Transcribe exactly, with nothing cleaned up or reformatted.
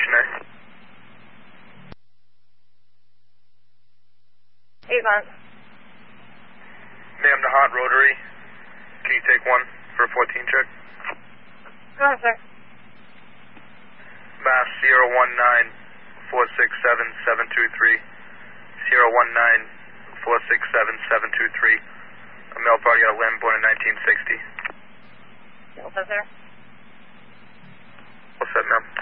Station A. Avon. Ma'am, the hot rotary. Can you take one for a fourteen check? Go ahead, sir. Mass zero one nine four six seven seven two three. zero one nine four six seven seven two three. A male party out of Lynn, born in nineteen sixty. What's that, sir? What's that, ma'am?